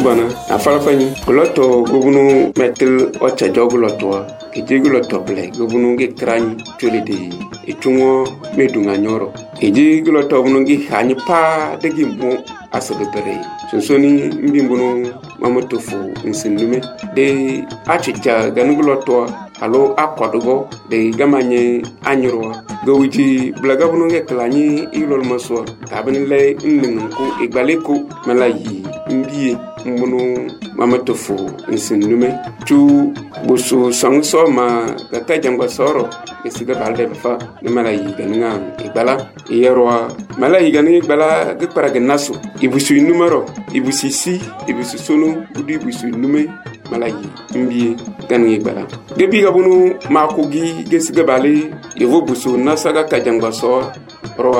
bana afala fani gloto gobunu metel ocha jogloto ejiguloto ble gobunu ge krani tolede etungo medunga nyoro ejiguloto bunu ge hani pa de gimbo asodere sonsoni mbimbuno mamotofu nsindume de achicha ganuguloto alo akodogo de gamanye anyurwa gowiji blaga bunu ge klani ilol maswa kabinle nnenku igbaleko malayi mbiye mbunu mamotofu nsindume tu busu sangso ma kaka jangwa soro esiga balde fa ne malayi ganinga igbala yerwa malayi ganinga igbala ge paraga naso ibusu numero ibusu si ibusu sonu budi ibusu nume malayi mbiye ganinga igbala debi gabunu makugi ge siga bale yevo busu nasaga kajangwa soro